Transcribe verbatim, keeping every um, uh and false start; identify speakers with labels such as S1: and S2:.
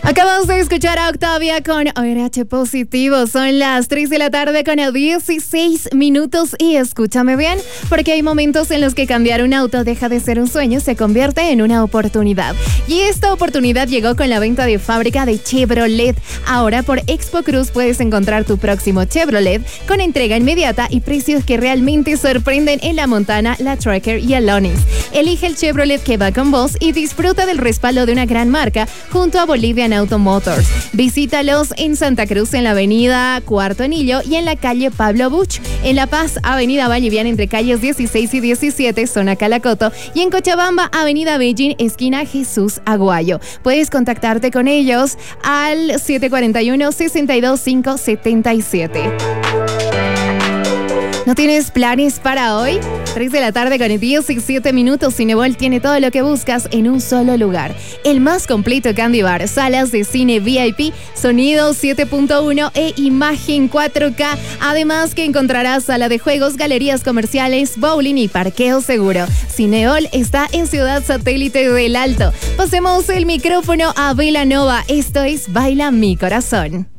S1: Acabamos de escuchar a Octavia con O R H Positivo. Son las tres de la tarde con dieciséis minutos y escúchame bien, porque hay momentos en los que cambiar un auto deja de ser un sueño, se convierte en una oportunidad. Y esta oportunidad llegó con la venta de fábrica de Chevrolet. Ahora por Expo Cruz puedes encontrar tu próximo Chevrolet con entrega inmediata y precios que realmente sorprenden en la Montana, la Tracker y el Onix. Elige el Chevrolet que va con vos y disfruta del respaldo de una gran marca junto a Bolivian Auto Motors. Visítalos en Santa Cruz, en la avenida Cuarto Anillo y en la calle Pablo Buch. En La Paz, avenida Vallivian entre calles dieciséis y diecisiete, zona Calacoto. Y en Cochabamba, avenida Beijing, esquina Jesús Aguayo. Puedes contactarte con ellos al siete cuatro uno, seis dos cinco, siete siete. ¿No tienes planes para hoy? tres de la tarde con diecisiete minutos. Cinebol tiene todo lo que buscas en un solo lugar. El más completo Candy Bar, salas de cine V I P, sonido siete punto uno e imagen cuatro K. Además que encontrarás sala de juegos, galerías comerciales, bowling y parqueo seguro. Cinebol está en Ciudad Satélite del Alto. Pasemos el micrófono a Belanova. Esto es Baila Mi Corazón.